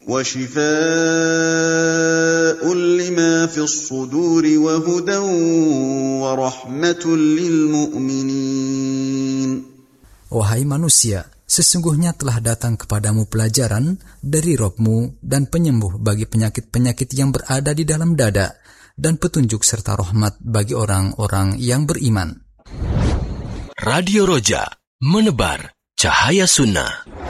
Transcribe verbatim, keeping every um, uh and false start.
وَشِفَاءٌ لِمَا فِي الصُّدُورِ وَهُدًى وَرَحْمَةٌ لِلْمُؤْمِنِينَ. Wahai manusia, sesungguhnya telah datang kepadamu pelajaran dari Rabb-Mu dan penyembuh bagi penyakit-penyakit yang berada di dalam dada, dan petunjuk serta rahmat bagi orang-orang yang beriman. Radio Roja, menebar cahaya sunnah.